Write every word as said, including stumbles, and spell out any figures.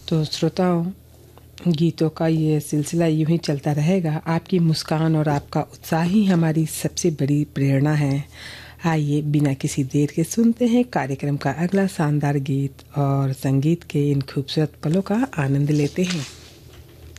तो श्रोताओं, गीतों का ये सिलसिला यूं ही चलता रहेगा। आपकी मुस्कान और आपका उत्साह ही हमारी सबसे बड़ी प्रेरणा है। आइए बिना किसी देर के सुनते हैं कार्यक्रम का अगला शानदार गीत और संगीत के इन खूबसूरत पलों का आनंद लेते हैं।